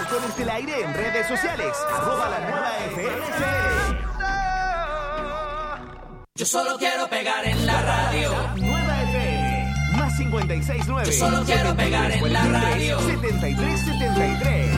Tacones del Aire en redes sociales. @lanuevaFMCL. Yo solo quiero pegar en la radio. Nueva FM. Más 569. Yo solo quiero pegar en la radio. 7373.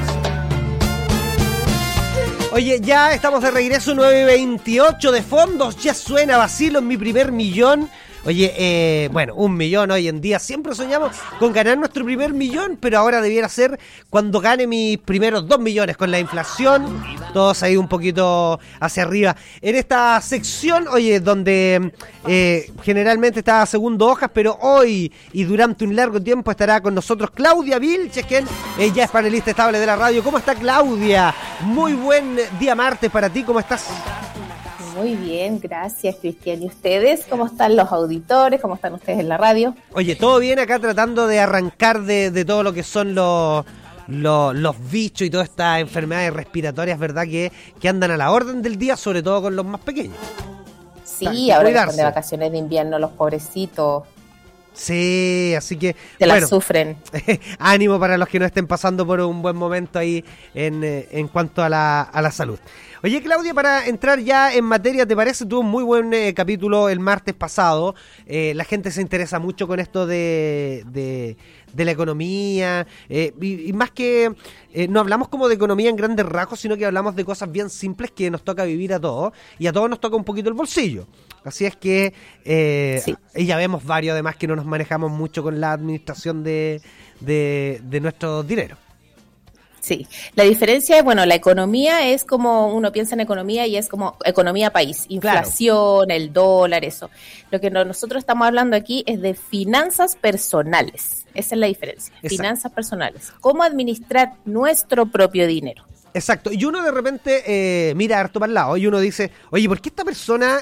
Oye, ya estamos de regreso, 9:28 de fondos. Ya suena Vacilo en mi primer millón. Oye, bueno, 1 millón hoy en día. Siempre soñamos con ganar nuestro primer millón, pero ahora debiera ser cuando gane mis primeros 2 millones. Con la inflación, todos ahí un poquito hacia arriba. En esta sección, oye, donde generalmente está a segundo hojas, pero hoy y durante un largo tiempo estará con nosotros Claudia Vilches, quien ya es panelista estable de la radio. ¿Cómo está, Claudia? Muy buen día martes para ti, ¿cómo estás? Muy bien, gracias, Cristian. ¿Y ustedes? ¿Cómo están los auditores? ¿Cómo están ustedes en la radio? Oye, todo bien acá tratando de arrancar de todo lo que son los bichos y todas estas enfermedades respiratorias, ¿verdad? Que andan a la orden del día, sobre todo con los más pequeños. Sí, ahora que están de vacaciones de invierno, los pobrecitos. Sí, así que se la sufren. Ánimo para los que no estén pasando por un buen momento ahí en cuanto a la salud. Oye, Claudia, para entrar ya en materia, ¿te parece? Tuvo un muy buen capítulo el martes pasado. La gente se interesa mucho con esto de la economía. Y más que no hablamos como de economía en grandes rasgos, sino que hablamos de cosas bien simples que nos toca vivir a todos. Y a todos nos toca un poquito el bolsillo. Así es que sí. Y ya vemos varios además que no nos manejamos mucho con la administración de nuestro dinero. Sí, la diferencia es, bueno, la economía es como uno piensa en economía y es como economía país, inflación, claro. El dólar, eso. Lo que nosotros estamos hablando aquí es de finanzas personales, esa es la diferencia, exacto. Finanzas personales, cómo administrar nuestro propio dinero. Exacto, y uno de repente mira harto para el lado y uno dice, oye, ¿por qué esta persona,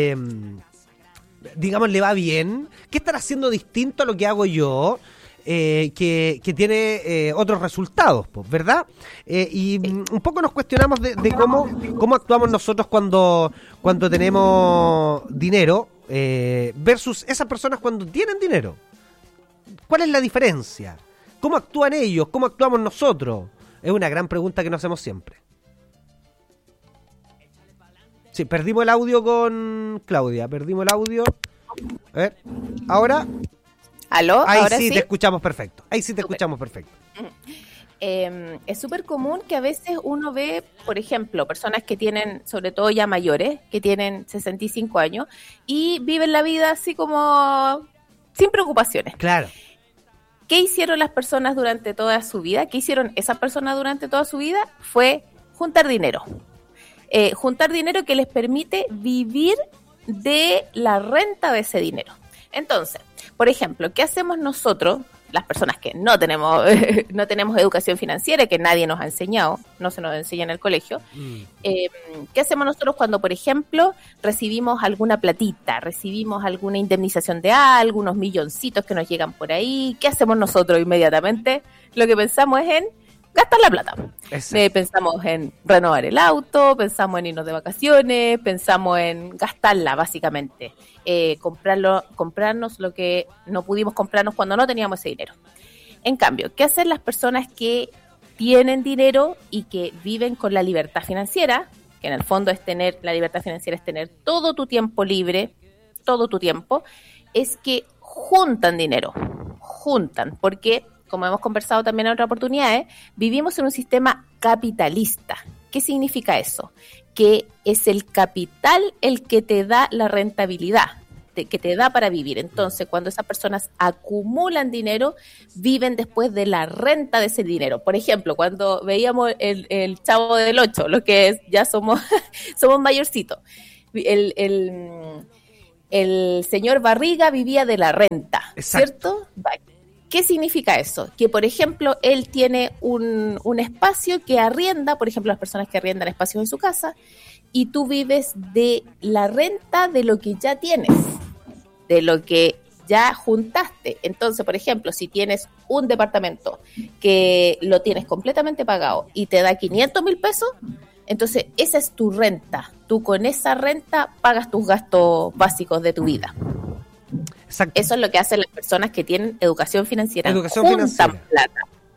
digamos, le va bien? ¿Qué estará haciendo distinto a lo que hago yo? Que tiene otros resultados, pues, ¿verdad? Y un poco nos cuestionamos de cómo actuamos nosotros cuando tenemos dinero versus esas personas cuando tienen dinero. ¿Cuál es la diferencia? ¿Cómo actúan ellos? ¿Cómo actuamos nosotros? Es una gran pregunta que nos hacemos siempre. Sí, perdimos el audio con Claudia, perdimos el audio. A ver, ahora... ¿Aló? Ahí ¿Ahora sí te escuchamos perfecto. Ahí sí te escuchamos perfecto. Es súper común que a veces uno ve, por ejemplo, personas que tienen, sobre todo ya mayores, que tienen 65 años y viven la vida así como sin preocupaciones. Claro. ¿Qué hicieron las personas durante toda su vida? ¿Qué hicieron esas personas durante toda su vida? Fue juntar dinero. Juntar dinero que les permite vivir de la renta de ese dinero. Entonces, por ejemplo, ¿qué hacemos nosotros, las personas que no tenemos educación financiera, que nadie nos ha enseñado, no se nos enseña en el colegio? ¿Qué hacemos nosotros cuando, por ejemplo, recibimos alguna platita, recibimos alguna indemnización de algo, unos milloncitos que nos llegan por ahí? ¿Qué hacemos nosotros inmediatamente? Lo que pensamos es en gastar la plata. Pensamos en renovar el auto, pensamos en irnos de vacaciones, pensamos en gastarla básicamente, comprarnos lo que no pudimos comprarnos cuando no teníamos ese dinero. En cambio, ¿qué hacen las personas que tienen dinero y que viven con la libertad financiera? Que en el fondo es tener, la libertad financiera es tener todo tu tiempo libre, todo tu tiempo, es que juntan dinero, porque... como hemos conversado también en otras oportunidades, vivimos en un sistema capitalista. ¿Qué significa eso? Que es el capital el que te da la rentabilidad, que te da para vivir. Entonces, cuando esas personas acumulan dinero, viven después de la renta de ese dinero. Por ejemplo, cuando veíamos el Chavo del Ocho, los que ya somos mayorcitos, el señor Barriga vivía de la renta, exacto. ¿Cierto? ¿Qué significa eso? Que, por ejemplo, él tiene un espacio que arrienda, por ejemplo, las personas que arriendan espacios en su casa, y tú vives de la renta de lo que ya tienes, de lo que ya juntaste. Entonces, por ejemplo, si tienes un departamento que lo tienes completamente pagado y te da 500,000 pesos, entonces esa es tu renta. Tú con esa renta pagas tus gastos básicos de tu vida. Exacto. Eso es lo que hacen las personas que tienen educación financiera. Juntan plata.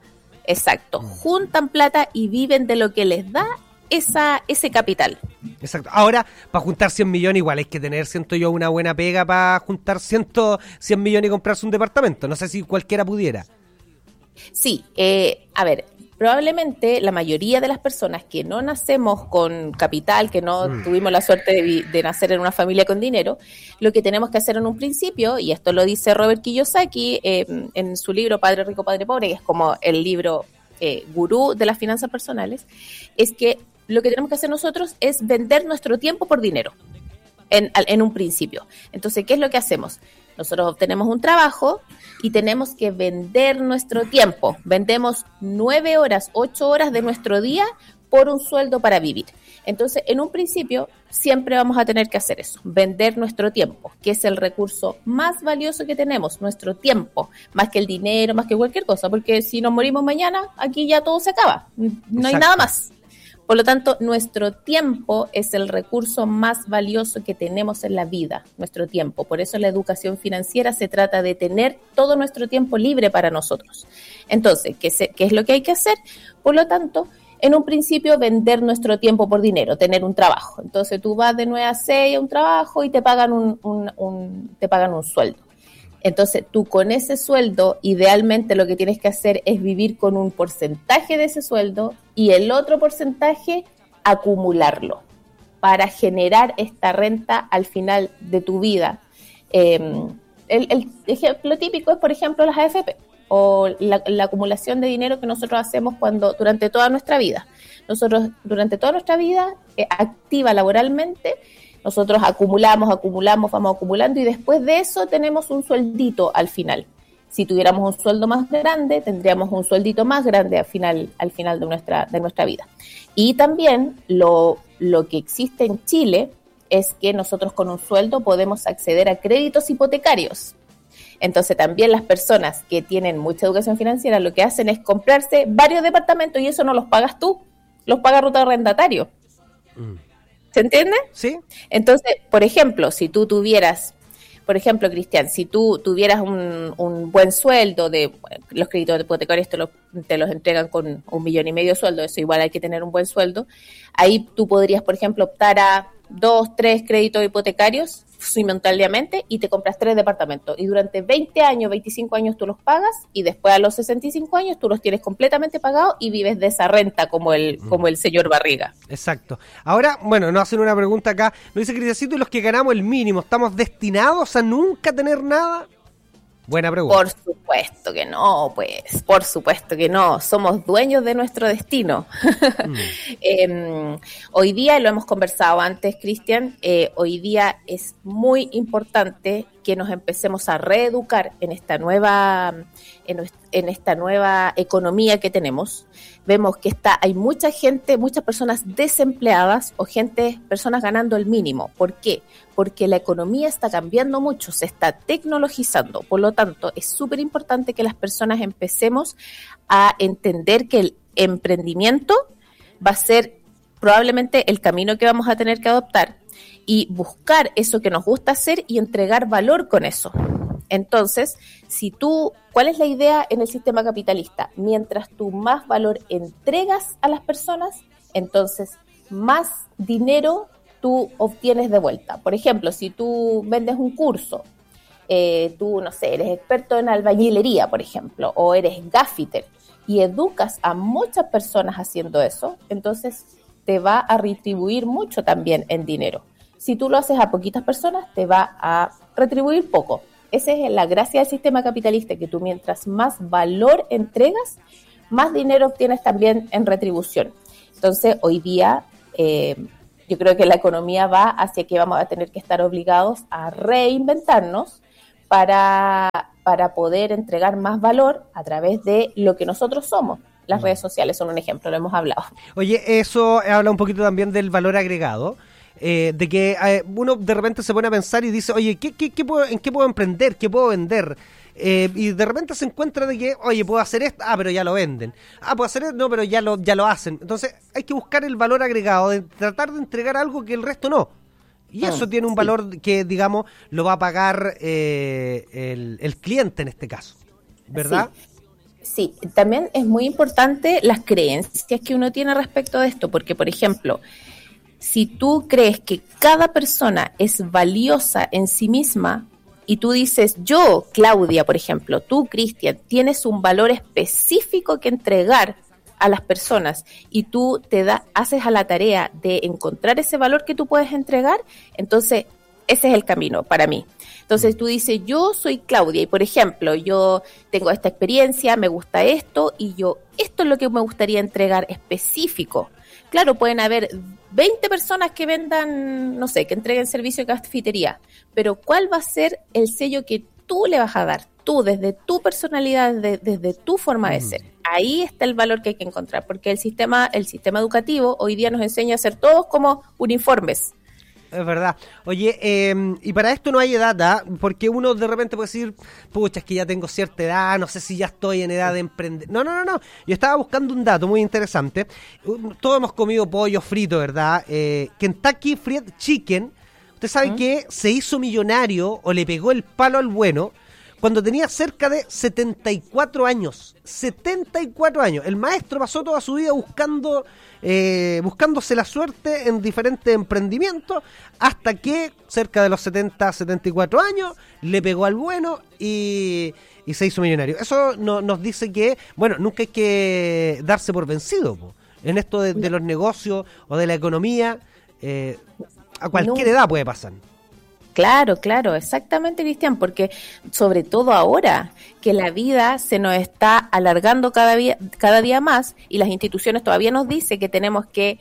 Exacto, juntan plata y viven de lo que les da ese capital. Exacto. Ahora, para juntar 100 millones igual hay que tener, siento yo, una buena pega para juntar 100 millones y comprarse un departamento. No sé si cualquiera pudiera. Sí, a ver, probablemente la mayoría de las personas que no nacemos con capital, que no tuvimos la suerte de nacer en una familia con dinero, lo que tenemos que hacer en un principio, y esto lo dice Robert Kiyosaki en su libro Padre Rico, Padre Pobre, que es como el libro gurú de las finanzas personales, es que lo que tenemos que hacer nosotros es vender nuestro tiempo por dinero, en un principio. Entonces, ¿qué es lo que hacemos? Nosotros obtenemos un trabajo y tenemos que vender nuestro tiempo. Vendemos 9 horas, 8 horas de nuestro día por un sueldo para vivir. Entonces, en un principio, siempre vamos a tener que hacer eso, vender nuestro tiempo, que es el recurso más valioso que tenemos, nuestro tiempo, más que el dinero, más que cualquier cosa, porque si nos morimos mañana, aquí ya todo se acaba, no hay nada más. Por lo tanto, nuestro tiempo es el recurso más valioso que tenemos en la vida, nuestro tiempo. Por eso la educación financiera se trata de tener todo nuestro tiempo libre para nosotros. Entonces, ¿qué es lo que hay que hacer? Por lo tanto, en un principio, vender nuestro tiempo por dinero, tener un trabajo. Entonces, tú vas de 9 a 6 a un trabajo y te pagan un sueldo. Entonces, tú con ese sueldo, idealmente lo que tienes que hacer es vivir con un porcentaje de ese sueldo y el otro porcentaje acumularlo para generar esta renta al final de tu vida. El ejemplo típico es, por ejemplo, las AFP o la acumulación de dinero que nosotros hacemos durante toda nuestra vida. Nosotros, durante toda nuestra vida activa laboralmente, nosotros acumulamos, vamos acumulando y después de eso tenemos un sueldito al final. Si tuviéramos un sueldo más grande, tendríamos un sueldito más grande al final de nuestra vida. Y también lo que existe en Chile es que nosotros con un sueldo podemos acceder a créditos hipotecarios. Entonces también las personas que tienen mucha educación financiera lo que hacen es comprarse varios departamentos y eso no los pagas tú, los paga Ruta Arrendatario. ¿Se entiende? Sí. Entonces, por ejemplo, si tú tuvieras, Cristian, si tú tuvieras un buen sueldo, los créditos hipotecarios te los entregan con 1,5 millones de sueldo, eso igual hay que tener un buen sueldo, ahí tú podrías, por ejemplo, optar a 2, 3 créditos hipotecarios simultáneamente y te compras 3 departamentos y durante 20 años, 25 años tú los pagas y después a los 65 años tú los tienes completamente pagados y vives de esa renta como el señor Barriga. Exacto. Ahora, bueno, nos hacen una pregunta acá, nos dice Cristiancito, y los que ganamos el mínimo, ¿estamos destinados a nunca tener nada? Buena pregunta. Por supuesto que no, pues, por supuesto que no. Somos dueños de nuestro destino. Hoy día, lo hemos conversado antes, Cristian, hoy día es muy importante que nos empecemos a reeducar en esta nueva economía que tenemos. Vemos que hay mucha gente, muchas personas desempleadas o personas ganando el mínimo. ¿Por qué? Porque la economía está cambiando mucho, se está tecnologizando. Por lo tanto, es súper importante que las personas empecemos a entender que el emprendimiento va a ser probablemente el camino que vamos a tener que adoptar y buscar eso que nos gusta hacer y entregar valor con eso. Entonces, ¿cuál es la idea en el sistema capitalista? Mientras tú más valor entregas a las personas, entonces más dinero tú obtienes de vuelta. Por ejemplo, si tú vendes un curso, tú, no sé, eres experto en albañilería, por ejemplo, o eres gaffiter y educas a muchas personas haciendo eso, entonces te va a retribuir mucho también en dinero. Si tú lo haces a poquitas personas, te va a retribuir poco. Esa es la gracia del sistema capitalista, que tú mientras más valor entregas, más dinero obtienes también en retribución. Entonces, hoy día, yo creo que la economía va hacia que vamos a tener que estar obligados a reinventarnos para poder entregar más valor a través de lo que nosotros somos. Las redes sociales son un ejemplo, lo hemos hablado. Oye, eso habla un poquito también del valor agregado. De que uno de repente se pone a pensar y dice, oye, ¿en qué puedo emprender? ¿Qué puedo vender? Y de repente se encuentra de que, oye, puedo hacer esto, pero ya lo venden. Puedo hacer esto, no, pero ya lo hacen. Entonces hay que buscar el valor agregado, de tratar de entregar algo que el resto no. Y eso tiene un valor que, digamos, lo va a pagar el cliente en este caso, ¿verdad? Sí, también es muy importante las creencias que uno tiene respecto de esto, porque, por ejemplo, si tú crees que cada persona es valiosa en sí misma y tú dices, yo, Claudia, por ejemplo, tú, Cristian, tienes un valor específico que entregar a las personas y tú haces a la tarea de encontrar ese valor que tú puedes entregar, entonces ese es el camino para mí. Entonces tú dices, yo soy Claudia y, por ejemplo, yo tengo esta experiencia, me gusta esto y esto es lo que me gustaría entregar específico. Claro, pueden haber 20 personas que vendan, no sé, que entreguen servicio de cafetería, pero ¿cuál va a ser el sello que tú le vas a dar? Tú, desde tu personalidad, desde tu forma de ser. Ahí está el valor que hay que encontrar, porque el sistema educativo hoy día nos enseña a ser todos como uniformes. Es verdad. Oye, y para esto no hay edad, ¿ah? Porque uno de repente puede decir, pucha, es que ya tengo cierta edad, no sé si ya estoy en edad de emprender. No. Yo estaba buscando un dato muy interesante. Todos hemos comido pollo frito, ¿verdad? Kentucky Fried Chicken, usted sabe que se hizo millonario o le pegó el palo al bueno cuando tenía cerca de 74 años. 74 años. El maestro pasó toda su vida buscándose la suerte en diferentes emprendimientos hasta que cerca de los 74 años le pegó al bueno y se hizo millonario. Eso nos dice que, bueno, nunca hay que darse por vencido, po. En esto de los negocios o de la economía, a cualquier edad puede pasar. Claro, exactamente, Cristian, porque sobre todo ahora que la vida se nos está alargando cada día más y las instituciones todavía nos dicen que tenemos que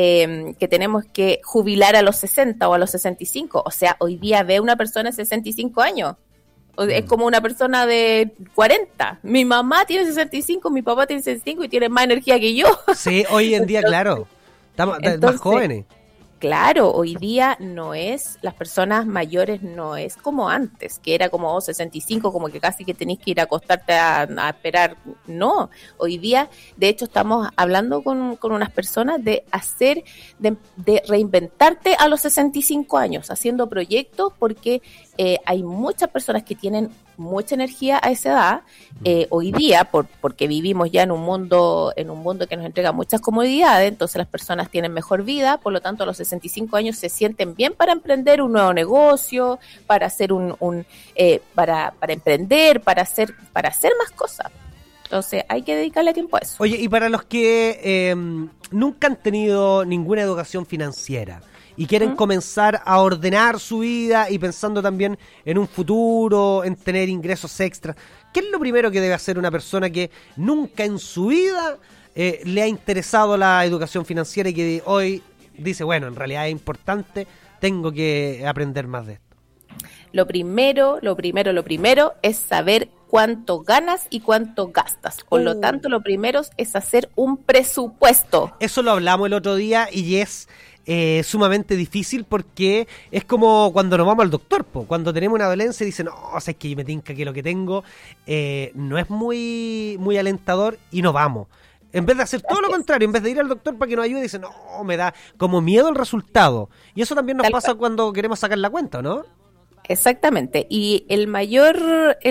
jubilar a los 60 o a los 65, o sea, hoy día ve una persona de 65 años, es como una persona de 40, mi mamá tiene 65, mi papá tiene 65 y tiene más energía que yo. Sí, hoy en día, claro, estamos más jóvenes. Claro, hoy día las personas mayores no es como antes, que era como 65, como que casi que tenés que ir a acostarte a esperar. No, hoy día, de hecho, estamos hablando con unas personas de reinventarte a los 65 años, haciendo proyectos, porque hay muchas personas que tienen mucha energía a esa edad, hoy día, porque vivimos ya en un mundo que nos entrega muchas comodidades, entonces las personas tienen mejor vida, por lo tanto a los 65 años se sienten bien para emprender un nuevo negocio, para hacer para emprender, para hacer más cosas. Entonces hay que dedicarle tiempo a eso. Oye, y para los que nunca han tenido ninguna educación financiera y quieren comenzar a ordenar su vida y pensando también en un futuro, en tener ingresos extras, ¿qué es lo primero que debe hacer una persona que nunca en su vida le ha interesado la educación financiera y que hoy dice, bueno, en realidad es importante, tengo que aprender más de esto? Lo primero es saber cuánto ganas y cuánto gastas. Por lo tanto, lo primero es hacer un presupuesto. Eso lo hablamos el otro día y es sumamente difícil porque es como cuando nos vamos al doctor, cuando tenemos una dolencia y dicen, no, o sea, es que me tinca que lo que tengo no es muy, muy alentador y no vamos. En vez de hacer todo lo contrario, en vez de ir al doctor para que nos ayude, dicen, no, me da como miedo el resultado. Y eso también nos pasa cuando queremos sacar la cuenta, ¿no? Exactamente, y el mayor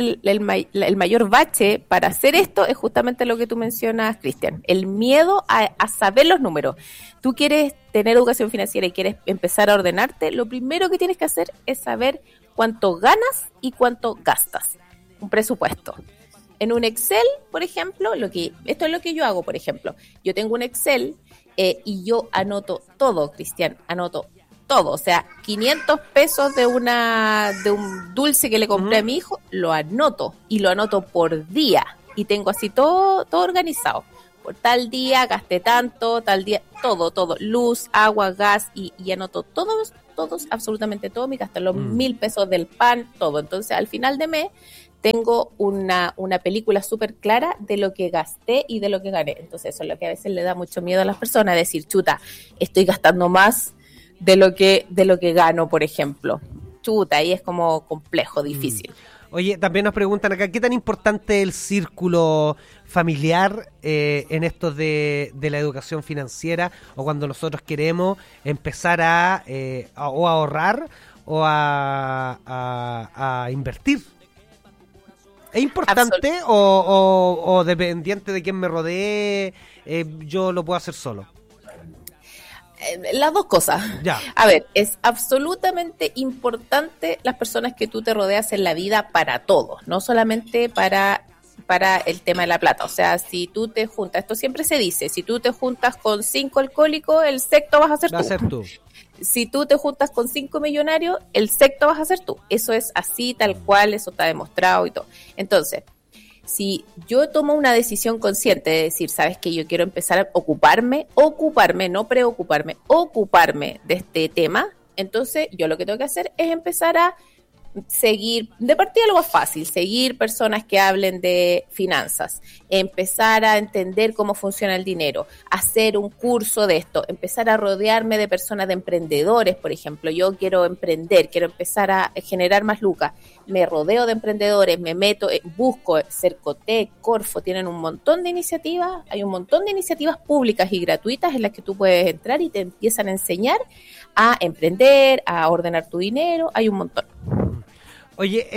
bache para hacer esto es justamente lo que tú mencionas, Cristian, el miedo a saber los números. Tú quieres tener educación financiera y quieres empezar a ordenarte, lo primero que tienes que hacer es saber cuánto ganas y cuánto gastas, un presupuesto. En un Excel, por ejemplo, esto es lo que yo hago, por ejemplo, yo tengo un Excel y yo anoto todo, Cristian, anoto todo, o sea, 500 pesos de un dulce que le compré a mi hijo, lo anoto y lo anoto por día y tengo así todo organizado. Por tal día gasté tanto, tal día, todo, luz, agua, gas y anoto todos, absolutamente todo, me gasté los 1,000 pesos del pan, todo. Entonces, al final de mes tengo una película súper clara de lo que gasté y de lo que gané. Entonces, eso es lo que a veces le da mucho miedo a las personas, decir, chuta, estoy gastando más de lo que gano, por ejemplo. Chuta, ahí es como complejo, difícil. Oye, también nos preguntan acá, ¿qué tan importante es el círculo familiar en esto de la educación financiera o cuando nosotros queremos empezar a ahorrar o a invertir? ¿Es importante o dependiente de quién me rodee, yo lo puedo hacer solo? Las dos cosas. Ya. A ver, es absolutamente importante las personas que tú te rodeas en la vida para todo, no solamente para el tema de la plata. O sea, si tú te juntas, esto siempre se dice, si tú te juntas con 5 alcohólicos, el sexto vas a ser tú. Va a ser tú. Si tú te juntas con 5 millonarios, el sexto vas a ser tú. Eso es así, tal cual, eso está demostrado y todo. Entonces, si yo tomo una decisión consciente de decir, sabes que yo quiero empezar a ocuparme, no preocuparme, ocuparme de este tema, entonces yo lo que tengo que hacer es empezar a seguir, de partida algo fácil, seguir personas que hablen de finanzas, empezar a entender cómo funciona el dinero, hacer un curso de esto, empezar a rodearme de personas, de emprendedores, por ejemplo. Yo quiero emprender, quiero empezar a generar más lucas, me rodeo de emprendedores, me meto, busco Cercotec, Corfo, tienen un montón de iniciativas, hay un montón de iniciativas públicas y gratuitas en las que tú puedes entrar y te empiezan a enseñar a emprender, a ordenar tu dinero, hay un montón. Oye,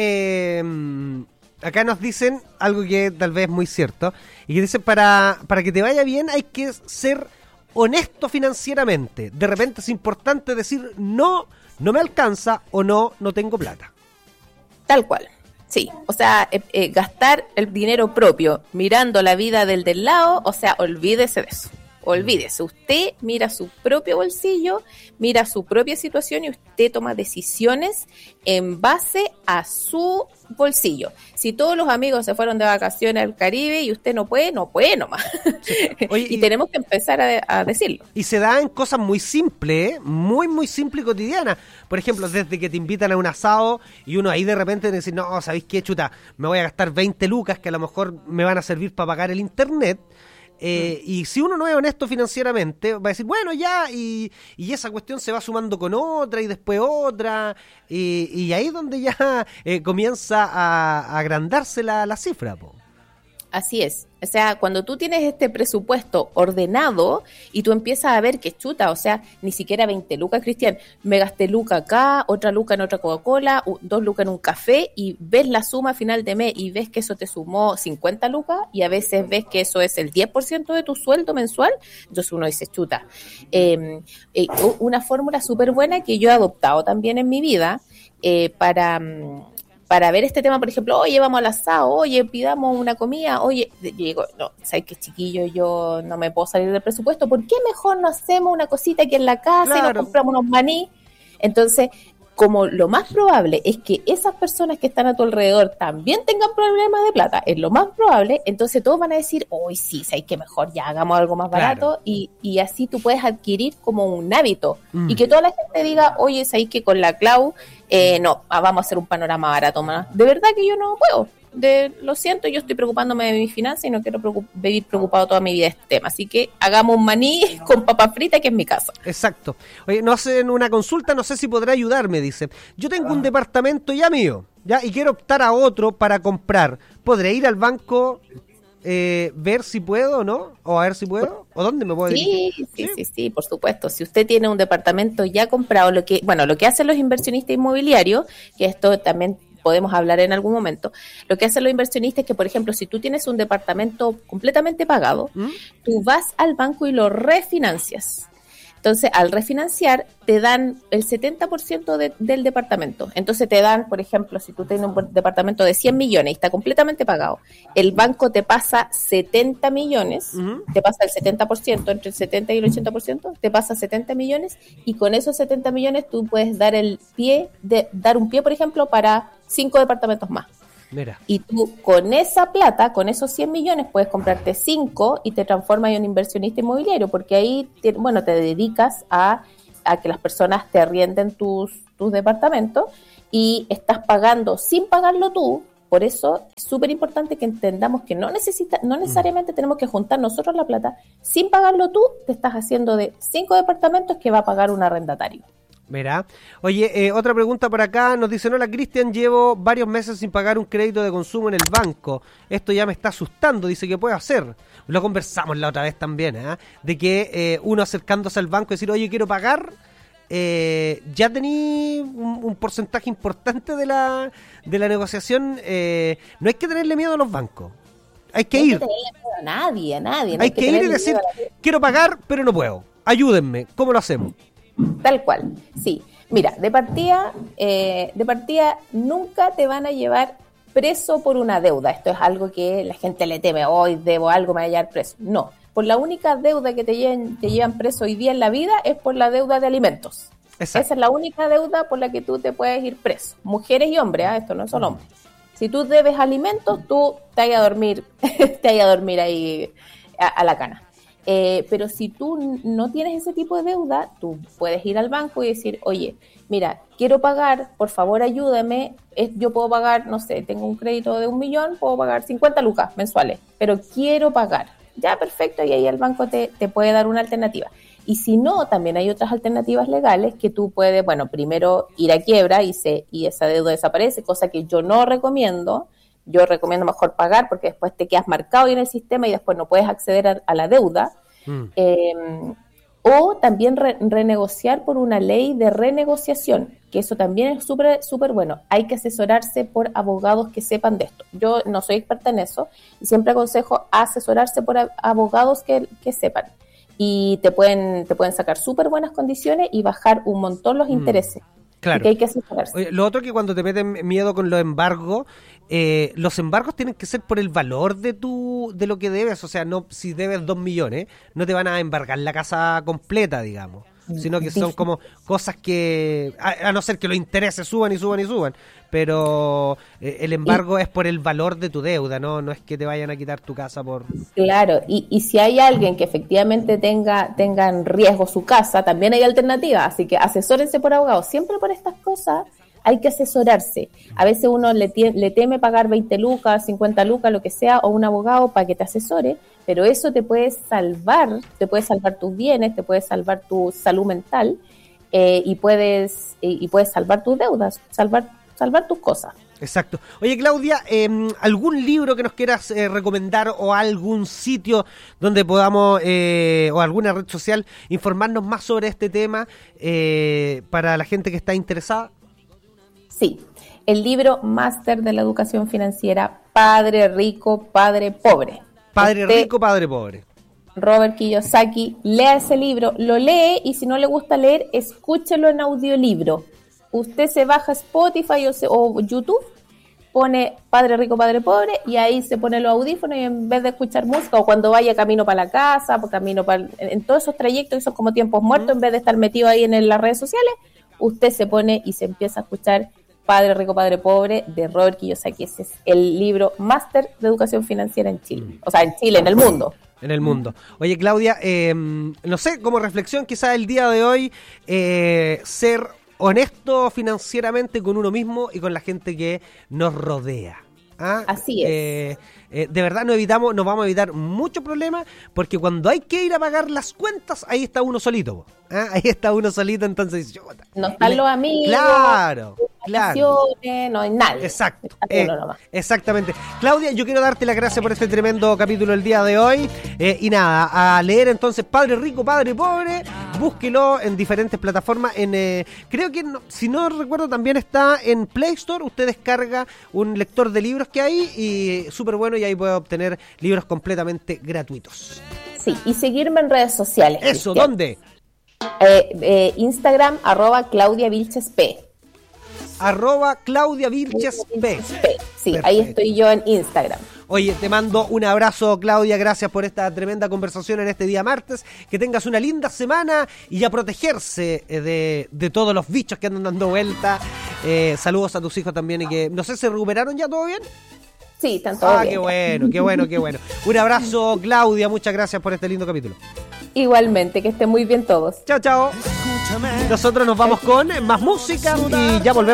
acá nos dicen algo que tal vez es muy cierto, y que dicen, para que te vaya bien hay que ser honesto financieramente. De repente es importante decir, no me alcanza, o no tengo plata. Tal cual, sí. O sea, gastar el dinero propio mirando la vida del lado, o sea, olvídese de eso. Olvídese, usted mira su propio bolsillo, mira su propia situación y usted toma decisiones en base a su bolsillo. Si todos los amigos se fueron de vacaciones al Caribe y usted no puede nomás. Sí. Oye, y tenemos que empezar a decirlo. Y se da en cosas muy simples, muy, muy simples y cotidianas. Por ejemplo, desde que te invitan a un asado y uno ahí de repente dice, no, ¿sabéis qué, chuta? Me voy a gastar 20 lucas que a lo mejor me van a servir para pagar el internet. Y si uno no es honesto financieramente, va a decir, bueno, ya, y esa cuestión se va sumando con otra y después otra, y ahí es donde ya comienza a agrandarse la cifra, po. Así es. O sea, cuando tú tienes este presupuesto ordenado y tú empiezas a ver que chuta, o sea, ni siquiera 20 lucas, Cristian, me gasté luca acá, otra luca en otra Coca-Cola, 2 lucas en un café, y ves la suma a final de mes y ves que eso te sumó 50 lucas y a veces ves que eso es el 10% de tu sueldo mensual. Entonces uno dice, chuta. Una fórmula súper buena que yo he adoptado también en mi vida para ver este tema, por ejemplo, oye, vamos al asado, oye, pidamos una comida, oye, yo digo, no, ¿sabes qué, chiquillo? Yo no me puedo salir del presupuesto, ¿por qué mejor no hacemos una cosita aquí en la casa, claro, y nos compramos unos maní? Entonces, como lo más probable es que esas personas que están a tu alrededor también tengan problemas de plata, es lo más probable, entonces todos van a decir, hoy sí, ¿sabes qué? Mejor ya hagamos algo más barato, claro, y así tú puedes adquirir como un hábito, y que toda la gente diga, oye, ¿sabes qué? Con la Clau, vamos a hacer un panorama barato más. De verdad que yo no puedo. Lo siento, yo estoy preocupándome de mi finanza y no quiero vivir preocupado toda mi vida de este tema. Así que hagamos un maní con papa frita, que es mi casa. Exacto. Oye, nos hacen una consulta, no sé si podrá ayudarme, dice. Yo tengo un departamento ya mío, ya, y quiero optar a otro para comprar. ¿Podré ir al banco, ver si puedo o no? ¿O a ver si puedo? ¿O dónde me puedo ir? Sí, por supuesto. Si usted tiene un departamento ya comprado, lo que hacen los inversionistas inmobiliarios, que esto también podemos hablar en algún momento, lo que hacen los inversionistas es que, por ejemplo, si tú tienes un departamento completamente pagado, tú vas al banco y lo refinancias. Entonces, al refinanciar, te dan el 70% del departamento. Entonces, te dan, por ejemplo, si tú tienes un departamento de 100 millones y está completamente pagado, el banco te pasa 70 millones, te pasa el 70%, entre el 70 y el 80%, te pasa 70 millones, y con esos 70 millones tú puedes dar un pie, por ejemplo, para 5 departamentos más. Mira. Y tú con esa plata, con esos 100 millones, puedes comprarte 5 y te transformas en un inversionista inmobiliario, porque ahí te dedicas a que las personas te arrienden tus departamentos y estás pagando sin pagarlo tú. Por eso es súper importante que entendamos que no necesariamente tenemos que juntar nosotros la plata. Sin pagarlo tú, te estás haciendo de 5 departamentos que va a pagar un arrendatario. Mira, oye, otra pregunta por acá, nos dice, hola Cristian, llevo varios meses sin pagar un crédito de consumo en el banco, esto ya me está asustando, dice, ¿qué puedo hacer? Lo conversamos la otra vez también, de que uno acercándose al banco y decir, oye, quiero pagar, ya tení un porcentaje importante de la negociación. No hay que tenerle miedo a los bancos. Hay que ir. No hay que tenerle miedo a nadie, No hay que ir y decir, quiero pagar, pero no puedo. Ayúdenme. ¿Cómo lo hacemos? Tal cual, sí. Mira, de partida nunca te van a llevar preso por una deuda. Esto es algo que la gente le teme. Hoy debo algo, me voy a llevar preso. No. Por la única deuda que te llevan preso hoy día en la vida es por la deuda de alimentos. Exacto. Esa es la única deuda por la que tú te puedes ir preso. Mujeres y hombres, esto no es solo hombres. Si tú debes alimentos, tú te vayas a dormir, ahí a la cana. Pero si tú no tienes ese tipo de deuda, tú puedes ir al banco y decir, oye, mira, quiero pagar, por favor ayúdame, yo puedo pagar, no sé, tengo un crédito de 1 millón, puedo pagar 50 lucas mensuales, pero quiero pagar. Ya, perfecto, y ahí el banco te puede dar una alternativa. Y si no, también hay otras alternativas legales que tú puedes, bueno, primero ir a quiebra y esa deuda desaparece, cosa que yo no recomiendo. Yo recomiendo mejor pagar porque después te quedas marcado en el sistema y después no puedes acceder a la deuda. O también renegociar por una ley de renegociación, que eso también es súper súper bueno. Hay que asesorarse por abogados que sepan de esto. Yo no soy experta en eso y siempre aconsejo asesorarse por abogados que sepan. Y te pueden sacar súper buenas condiciones y bajar un montón los intereses. Claro. Que hay que asesorarse. Oye, lo otro que cuando te meten miedo con los embargos tienen que ser por el valor de lo que debes. O sea, no, si debes 2 millones, no te van a embargar la casa completa, digamos. Sino que son como cosas que, a no ser que los intereses suban y suban y suban, pero el embargo es por el valor de tu deuda, no es que te vayan a quitar tu casa por... Claro, y si hay alguien que efectivamente tenga en riesgo su casa, también hay alternativas, así que asesórense por abogados. Siempre por estas cosas hay que asesorarse. A veces uno le teme pagar 20 lucas, 50 lucas, lo que sea, o un abogado para que te asesore, pero eso te puede salvar tus bienes, te puede salvar tu salud mental, y puedes salvar tus deudas, salvar tus cosas. Exacto. Oye, Claudia, ¿algún libro que nos quieras recomendar o algún sitio donde podamos, o alguna red social, informarnos más sobre este tema para la gente que está interesada? Sí, el libro Máster de la Educación Financiera, Padre Rico, Padre Pobre. Padre Rico, Padre Pobre. Robert Kiyosaki, lea ese libro, lo lee y si no le gusta leer, escúchelo en audiolibro. Usted se baja Spotify o YouTube, pone Padre Rico, Padre Pobre y ahí se pone los audífonos y en vez de escuchar música o cuando vaya camino para la casa, en todos esos trayectos que son como tiempos muertos, en vez de estar metido ahí en las redes sociales, usted se pone y se empieza a escuchar Padre Rico, Padre Pobre de Robert Kiyosaki. Ese es el libro máster de educación financiera en Chile. O sea, en Chile, en el mundo. En el mundo. Oye, Claudia, no sé, como reflexión quizás el día de hoy, ser honesto financieramente con uno mismo y con la gente que nos rodea. Así es. De verdad nos vamos a evitar muchos problemas porque cuando hay que ir a pagar las cuentas, ahí está uno solito. Ahí está uno solito, entonces... No están los amigos. Claro. No hay nadie. Exacto. Exactamente. Claudia, yo quiero darte las gracias por este tremendo capítulo el día de hoy. Y nada, a leer entonces Padre Rico, Padre Pobre. Búsquelo en diferentes plataformas. Creo que, si no recuerdo, también está en Play Store. Usted descarga un lector de libros que hay y súper bueno y ahí puede obtener libros completamente gratuitos. Sí, y seguirme en redes sociales. Eso, Cristian. ¿dónde? Instagram, @ClaudiaVilchesP. @ClaudiaVilchesP. Sí, Perfecto. ahí estoy yo en Instagram. Oye, te mando un abrazo, Claudia, gracias por esta tremenda conversación en este día martes, que tengas una linda semana y a protegerse de todos los bichos que andan dando vuelta. Saludos a tus hijos también y que, no sé, ¿se recuperaron ya? ¿Todo bien? Sí, están todos bien. Qué bueno. Un abrazo, Claudia, muchas gracias por este lindo capítulo. Igualmente, que estén muy bien todos. Chao. Nosotros nos vamos con más música y ya volvemos.